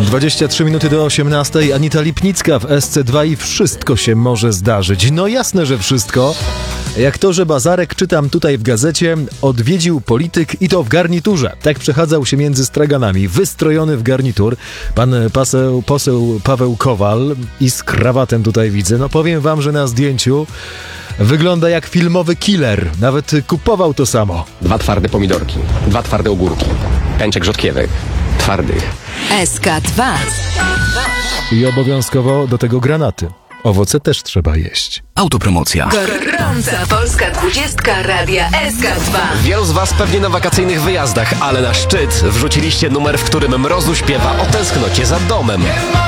23 minuty do 18. Anita Lipnicka w SC2 i wszystko się może zdarzyć. No jasne, że wszystko. Jak to, że Bazarek, czytam tutaj w gazecie, odwiedził polityk i to w garniturze. Tak przechadzał się między straganami, wystrojony w garnitur. Pan poseł Paweł Kowal i z krawatem tutaj widzę. No powiem wam, że na zdjęciu wygląda jak filmowy killer. Nawet kupował to samo. 2 twarde pomidorki, 2 twarde ogórki, pęczek rzodkiewek, twardych. SK2. I obowiązkowo do tego granaty. Owoce też trzeba jeść. Autopromocja. Gorąca polska 20 radia SK2. Wielu z was pewnie na wakacyjnych wyjazdach, ale na szczyt wrzuciliście numer, w którym Mrozu śpiewa o tęsknocie za domem.